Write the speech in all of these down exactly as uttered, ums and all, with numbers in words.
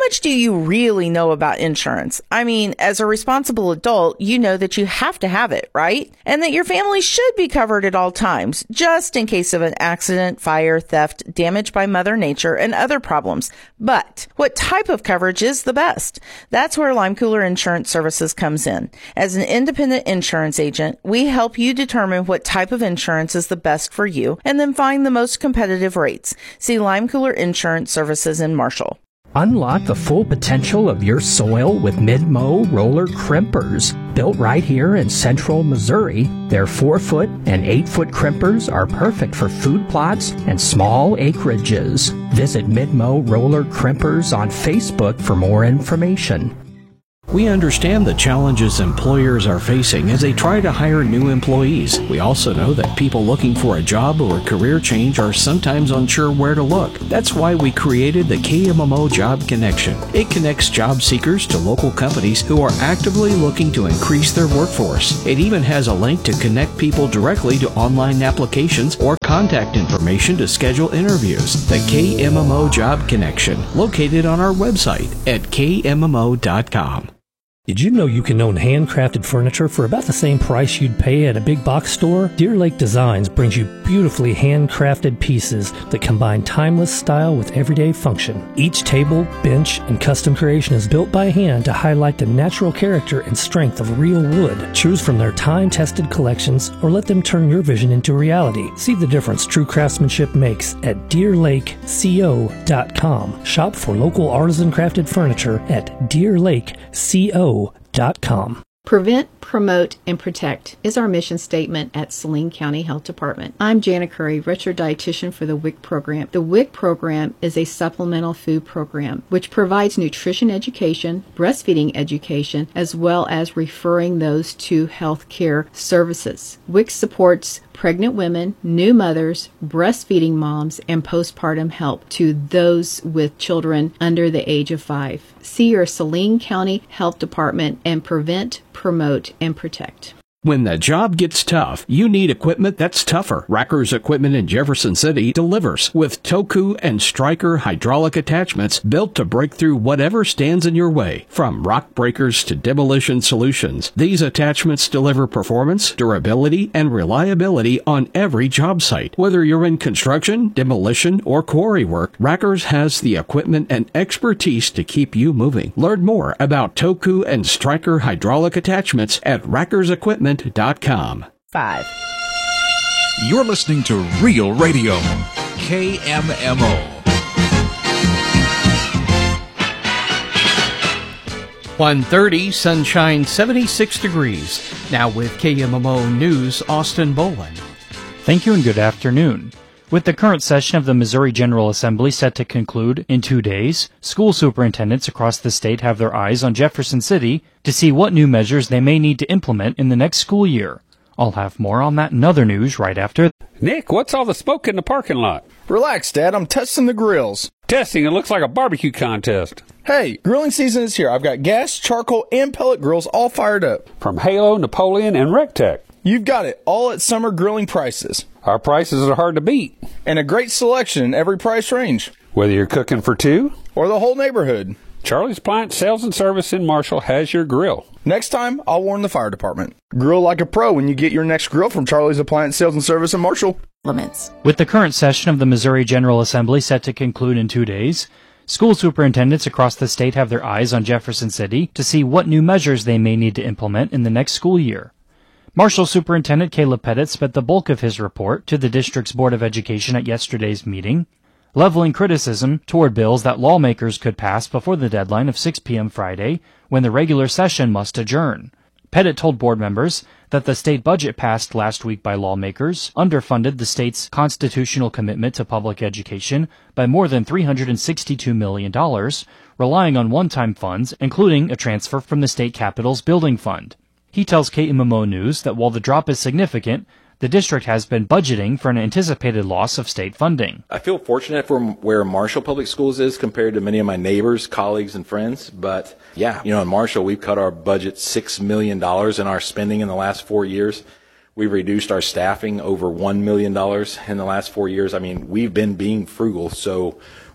much do you really know about insurance? I mean, as a responsible adult, you know that you have to have it, right? And that your family should be covered at all times, just in case of an accident, fire, theft, damage by Mother Nature, and other problems. But what type of coverage is the best? That's where Lime Cooler Insurance Services comes in. As an independent insurance agent, we help you determine what type of insurance is the best for you and then find the most competitive rates. See Lime Cooler Insurance Services in Marshall. Unlock the full potential of your soil with Mid-Mow roller crimpers. Built right here in central Missouri, their four-foot and eight-foot crimpers are perfect for food plots and small acreages. Visit Mid-Mow roller crimpers on Facebook for more information. We understand the challenges employers are facing as they try to hire new employees. We also know that people looking for a job or a career change are sometimes unsure where to look. That's why we created the K M M O Job Connection. It connects job seekers to local companies who are actively looking to increase their workforce. It even has a link to connect people directly to online applications or contact information to schedule interviews. The K M M O Job Connection, located on our website at K M M O dot com. Did you know you can own handcrafted furniture for about the same price you'd pay at a big box store? Deer Lake Designs brings you beautifully handcrafted pieces that combine timeless style with everyday function. Each table, bench, and custom creation is built by hand to highlight the natural character and strength of real wood. Choose from their time-tested collections or let them turn your vision into reality. See the difference true craftsmanship makes at deer lake co dot com. Shop for local artisan crafted furniture at deer lake co dot com. Prevent, promote, and protect is our mission statement at Saline County Health Department. I'm Jana Curry, registered dietitian for the W I C program. The W I C program is a supplemental food program which provides nutrition education, breastfeeding education, as well as referring those to health care services. W I C supports pregnant women, new mothers, breastfeeding moms, and postpartum help to those with children under the age of five. See your Saline County Health Department and prevent, promote, and protect. When the job gets tough, you need equipment that's tougher. Racker's Equipment in Jefferson City delivers with Toku and Stryker hydraulic attachments built to break through whatever stands in your way. From rock breakers to demolition solutions, these attachments deliver performance, durability, and reliability on every job site. Whether you're in construction, demolition, or quarry work, Racker's has the equipment and expertise to keep you moving. Learn more about Toku and Stryker hydraulic attachments at Racker's Equipment dot com. Five. You're listening to Real Radio, K M M O. one thirty, sunshine, seventy-six degrees. Now with K M M O News, Austin Boland. Thank you and good afternoon. With the current session of the Missouri General Assembly set to conclude in two days, school superintendents across the state have their eyes on Jefferson City to see what new measures they may need to implement in the next school year. I'll have more on that and other news right after. Nick, what's all the smoke in the parking lot? Relax, Dad. I'm testing the grills. Testing? It looks like a barbecue contest. Hey, grilling season is here. I've got gas, charcoal, and pellet grills all fired up. From Halo, Napoleon, and Rectech. You've got it, all at summer grilling prices. Our prices are hard to beat. And a great selection in every price range. Whether you're cooking for two or the whole neighborhood. Charlie's Appliance Sales and Service in Marshall has your grill. Next time, I'll warn the fire department. Grill like a pro when you get your next grill from Charlie's Appliance Sales and Service in Marshall. Limits. With the current session of the Missouri General Assembly set to conclude in two days, school superintendents across the state have their eyes on Jefferson City to see what new measures they may need to implement in the next school year. Marshall Superintendent Caleb Pettit spent the bulk of his report to the district's Board of Education at yesterday's meeting, leveling criticism toward bills that lawmakers could pass before the deadline of six p.m. Friday, when the regular session must adjourn. Pettit told board members that the state budget passed last week by lawmakers underfunded the state's constitutional commitment to public education by more than three hundred sixty-two million dollars, relying on one-time funds, including a transfer from the state capitol's building fund. He tells K M M O News that while the drop is significant, the district has been budgeting for an anticipated loss of state funding. I feel fortunate for where Marshall Public Schools is compared to many of my neighbors, colleagues, and friends. But yeah, you know, in Marshall, we've cut our budget six million dollars in our spending in the last four years. We've reduced our staffing over one million dollars in the last four years. I mean, we've been being frugal. So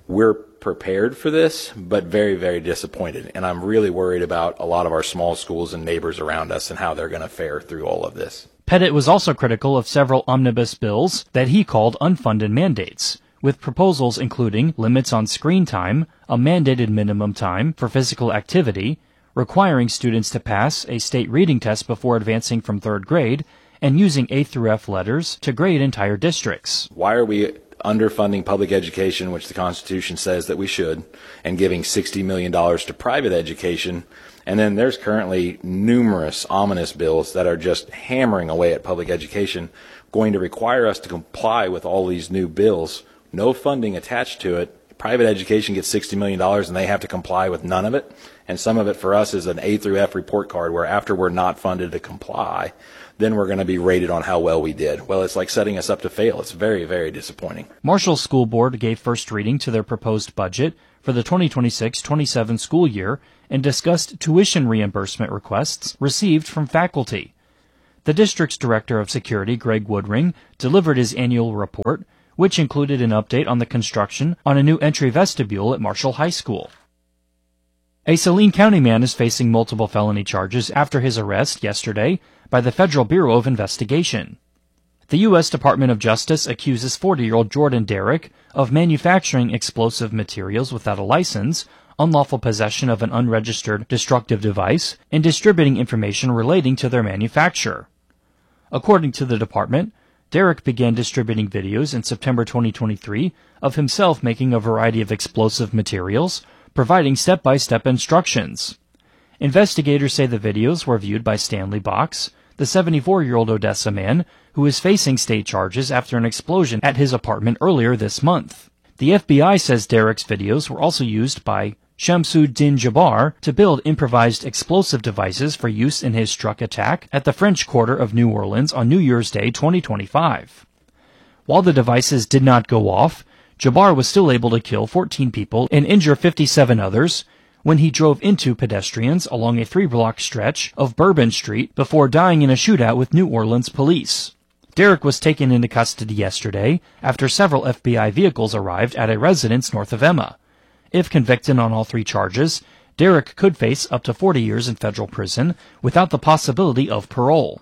we're prepared for this, but very, very disappointed. And I'm really worried about a lot of our small schools and neighbors around us and how they're going to fare through all of this. Pettit was also critical of several omnibus bills that he called unfunded mandates, with proposals including limits on screen time, a mandated minimum time for physical activity, requiring students to pass a state reading test before advancing from third grade, and using A through F letters to grade entire districts. Why are we underfunding public education, which the Constitution says that we should, and giving sixty million dollars to private education? And then there's currently numerous ominous bills that are just hammering away at public education, going to require us to comply with all these new bills. No funding attached to it. Private education gets sixty million dollars and they have to comply with none of it. And some of it for us is an A through F report card where after we're not funded to comply, then we're going to be rated on how well we did. Well, it's like setting us up to fail. It's very, very disappointing. Marshall School Board gave first reading to their proposed budget for the twenty twenty-six twenty-seven school year and discussed tuition reimbursement requests received from faculty. The district's director of security, Greg Woodring, delivered his annual report, which included an update on the construction on a new entry vestibule at Marshall High School. A Saline County man is facing multiple felony charges after his arrest yesterday by the Federal Bureau of Investigation. The U S Department of Justice accuses forty-year-old Jordan Derrick of manufacturing explosive materials without a license, unlawful possession of an unregistered destructive device, and distributing information relating to their manufacture. According to the department, Derrick began distributing videos in September twenty twenty-three of himself making a variety of explosive materials, providing step-by-step instructions. Investigators say the videos were viewed by Stanley Box, the seventy-four-year-old Odessa man who is facing state charges after an explosion at his apartment earlier this month. The F B I says Derrick's videos were also used by Shamsuddin Jabbar to build improvised explosive devices for use in his truck attack at the French Quarter of New Orleans on New Year's Day twenty twenty-five. While the devices did not go off, Jabbar was still able to kill fourteen people and injure fifty-seven others when he drove into pedestrians along a three-block stretch of Bourbon Street before dying in a shootout with New Orleans police. Derrick was taken into custody yesterday after several F B I vehicles arrived at a residence north of Emma. If convicted on all three charges, Derrick could face up to forty years in federal prison without the possibility of parole.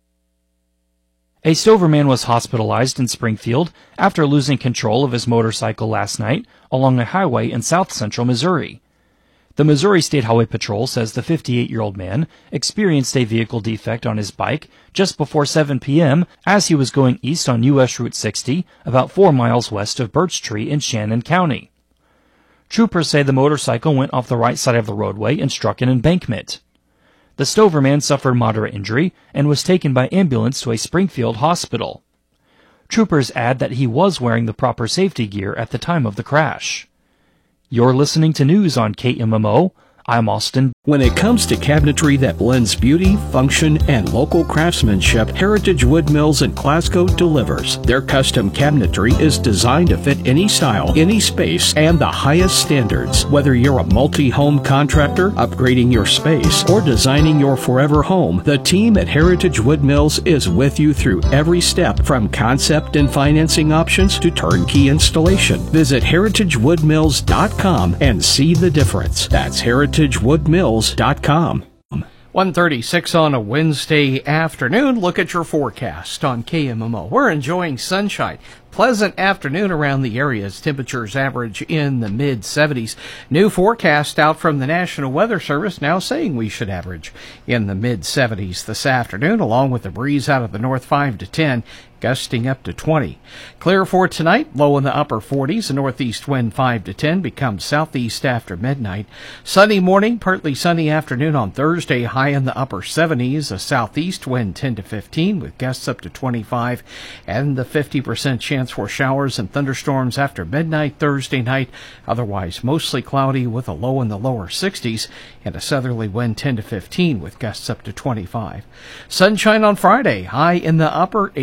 A Stover man was hospitalized in Springfield after losing control of his motorcycle last night along a highway in south-central Missouri. The Missouri State Highway Patrol says the fifty-eight-year-old man experienced a vehicle defect on his bike just before seven p.m. as he was going east on U S Route sixty, about four miles west of Birch Tree in Shannon County. Troopers say the motorcycle went off the right side of the roadway and struck an embankment. The Stover man suffered moderate injury and was taken by ambulance to a Springfield hospital. Troopers add that he was wearing the proper safety gear at the time of the crash. You're listening to news on K M M O. I'm Austin. When it comes to cabinetry that blends beauty, function, and local craftsmanship, Heritage Wood Mills in Glasgow delivers. Their custom cabinetry is designed to fit any style, any space, and the highest standards. Whether you're a multi-home contractor, upgrading your space, or designing your forever home, the team at Heritage Wood Mills is with you through every step, from concept and financing options to turnkey installation. Visit heritage wood mills dot com and see the difference. That's heritage wood mills dot com. one thirty-six on a Wednesday afternoon. Look at your forecast on K M M O. We're enjoying sunshine. Pleasant afternoon around the area as temperatures average in the mid seventies. New forecast out from the National Weather Service now saying we should average in the mid seventies this afternoon, along with a breeze out of the north five to ten, gusting up to twenty. Clear for tonight, low in the upper forties. A northeast wind five to ten becomes southeast after midnight. Sunny morning, partly sunny afternoon on Thursday, high in the upper seventies. A southeast wind ten to fifteen with gusts up to twenty-five, and the fifty percent chance for showers and thunderstorms after midnight Thursday night. Otherwise mostly cloudy with a low in the lower sixties and a southerly wind ten to fifteen with gusts up to twenty-five. Sunshine on Friday, high in the upper eighties.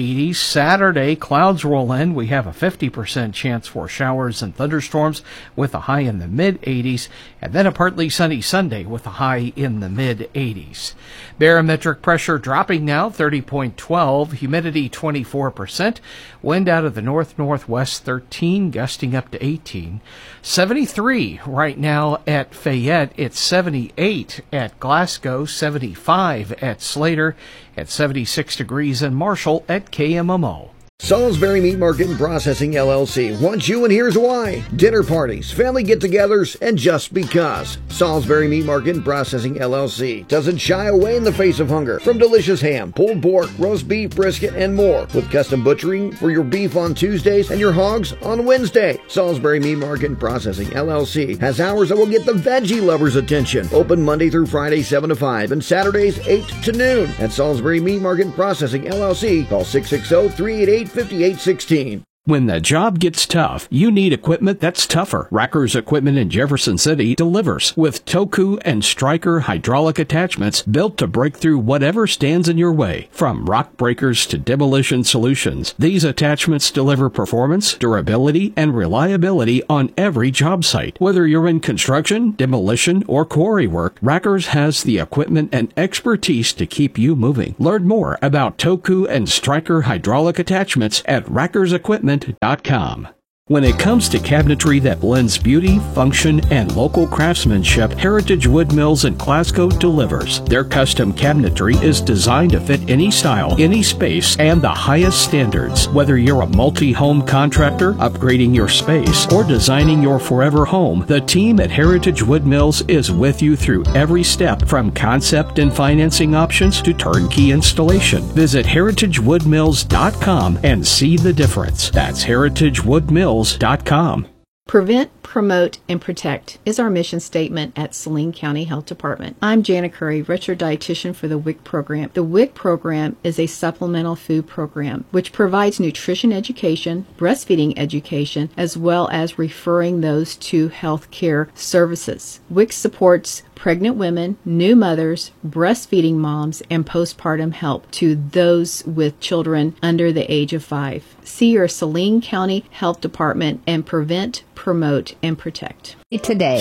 Saturday, clouds roll in. We have a fifty percent chance for showers and thunderstorms with a high in the mid eighties, and then a partly sunny Sunday with a high in the mid eighties. Barometric pressure dropping now, thirty point one two, humidity twenty-four percent, wind out of the north-northwest thirteen, gusting up to eighteen. seventy-three right now at Fayette. It's seventy-eight at Glasgow, seventy-five at Slater, at seventy-six degrees in Marshall at K M M O. Salisbury Meat Market and Processing, L L C wants you, and here's why. Dinner parties, family get-togethers, and just because. Salisbury Meat Market and Processing, L L C doesn't shy away in the face of hunger. From delicious ham, pulled pork, roast beef, brisket, and more. With custom butchering for your beef on Tuesdays and your hogs on Wednesday. Salisbury Meat Market and Processing, L L C has hours that will get the veggie lovers' attention. Open Monday through Friday, seven to five, and Saturdays, eight to noon. At Salisbury Meat Market and Processing, L L C, call six six zero, three eight eight, five eight one six. When the job gets tough, you need equipment that's tougher. Racker's Equipment in Jefferson City delivers with Toku and Stryker hydraulic attachments built to break through whatever stands in your way. From rock breakers to demolition solutions, these attachments deliver performance, durability, and reliability on every job site. Whether you're in construction, demolition, or quarry work, Racker's has the equipment and expertise to keep you moving. Learn more about Toku and Stryker hydraulic attachments at Racker's Equipment dot com. When it comes to cabinetry that blends beauty, function, and local craftsmanship, Heritage Wood Mills in Glasgow delivers. Their custom cabinetry is designed to fit any style, any space, and the highest standards. Whether you're a multi-home contractor, upgrading your space, or designing your forever home, the team at Heritage Wood Mills is with you through every step, from concept and financing options to turnkey installation. Visit heritage wood mills dot com and see the difference. That's heritage wood mills dot com. Prevent, promote, and protect is our mission statement at Saline County Health Department. I'm Jana Curry, registered dietitian for the W I C program. The W I C program is a supplemental food program which provides nutrition education, breastfeeding education, as well as referring those to health care services. W I C supports pregnant women, new mothers, breastfeeding moms, and postpartum help to those with children under the age of five. See your Saline County Health Department and prevent, promote, and protect. Today.